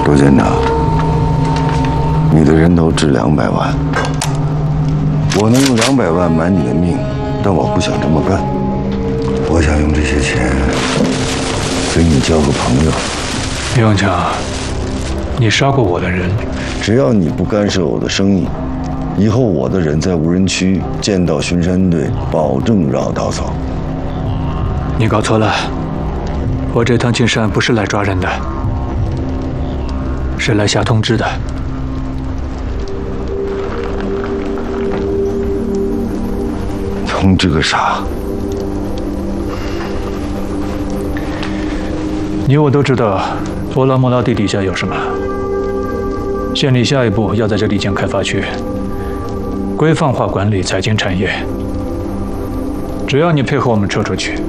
周检长，你的人头值200万，我能用200万买你的命，但我不想这么干。我想用这些钱跟你交个朋友。 李永强，你杀过我的人， 只要你不干涉我的生意，以后我的人在无人区见到巡山队，保证绕道走。 你搞错了，我这趟进山不是来抓人的，是来下通知的。 通知个啥？ 你我都知道，托拉莫拉地底下有什么。县里下一步要在这里建开发区，规范化管理财经产业。只要你配合我们撤出去，